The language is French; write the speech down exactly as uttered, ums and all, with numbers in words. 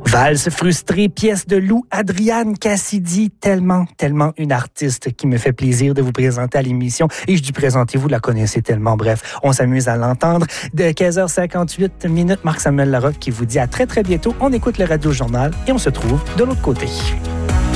Valse frustrée, pièce de Lou, Adriane Cassidy, tellement, tellement une artiste qui me fait plaisir de vous présenter à l'émission. Et je dis présenter, vous la connaissez tellement. Bref, on s'amuse à l'entendre. De quinze heures cinquante-huit minutes, Marc-Samuel Larocque qui vous dit à très, très bientôt. On écoute le Radio Journal et on se trouve de l'autre côté.